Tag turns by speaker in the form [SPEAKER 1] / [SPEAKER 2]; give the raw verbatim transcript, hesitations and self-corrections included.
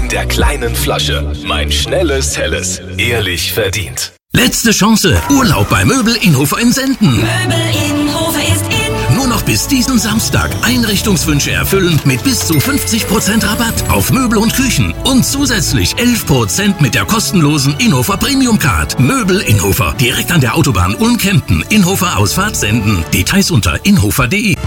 [SPEAKER 1] in der kleinen Flasche. Mein schnelles, helles. Ehrlich verdient.
[SPEAKER 2] Letzte Chance. Urlaub bei Möbel Inhofer in Senden.
[SPEAKER 3] Möbel Inhofer ist in.
[SPEAKER 2] Nur noch bis diesen Samstag Einrichtungswünsche erfüllen mit bis zu fünfzig Prozent Rabatt auf Möbel und Küchen. Und zusätzlich elf Prozent mit der kostenlosen Inhofer Premium Card. Möbel Inhofer. Direkt an der Autobahn Ulm-Kempten. Inhofer Ausfahrt Senden. Details unter inhofer punkt de.